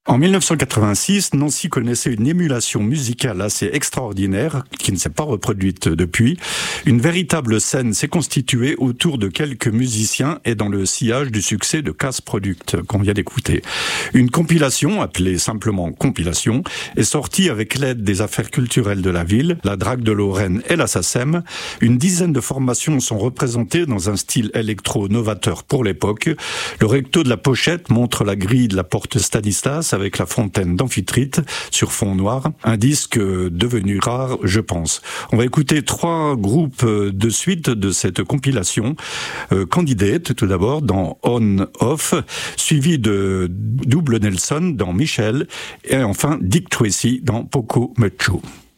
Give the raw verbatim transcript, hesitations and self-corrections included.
En mille neuf cent quatre-vingt-six, Nancy connaissait une émulation musicale assez extraordinaire, qui ne s'est pas reproduite depuis. Une véritable scène s'est constituée autour de quelques musiciens et dans le sillage du succès de Casse Product, qu'on vient d'écouter. Une compilation, appelée simplement compilation, est sortie avec l'aide des affaires culturelles de la ville, la Drague de Lorraine et la SACEM. Une dizaine de formations sont représentées dans un style électro novateur pour l'époque. Le recto de la pochette montre la grille de la porte Stanislas avec la fontaine d'Amphitrite sur fond noir, un disque devenu rare, je pense. On va écouter trois groupes de suite de cette compilation. Euh, Candidate, tout d'abord, dans On Off, suivi de Double Nelson dans Michel, et enfin Dick Tracy dans Poco Mucho.